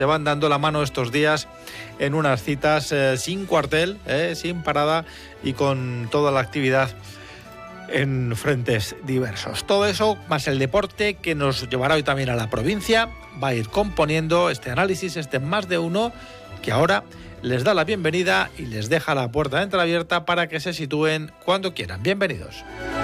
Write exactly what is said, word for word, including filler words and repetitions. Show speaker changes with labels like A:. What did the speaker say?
A: se van dando la mano estos días en unas citas eh, sin cuartel, eh, sin parada y con toda la actividad en frentes diversos. Todo eso, más el deporte, que nos llevará hoy también a la provincia, va a ir componiendo este análisis, este más de uno, que ahora les da la bienvenida y les deja la puerta entreabierta para que se sitúen cuando quieran. Bienvenidos.